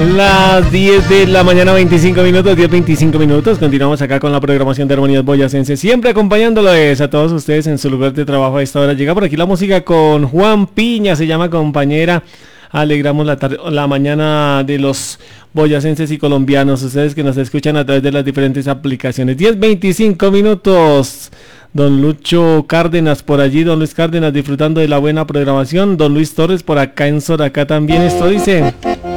Las 10 de la mañana, 25 minutos, 10:25 minutos. Continuamos acá con la programación de Armonías Boyacense, siempre acompañándoles a todos ustedes en su lugar de trabajo a esta hora. Llega por aquí la música con Juan Piña, se llama Compañera. Alegramos la mañana de los boyacenses y colombianos, ustedes que nos escuchan a través de las diferentes aplicaciones. 10:25 minutos. Don Lucho Cárdenas por allí, don Luis Cárdenas disfrutando de la buena programación. Don Luis Torres por acá en Soracá también. Esto dice...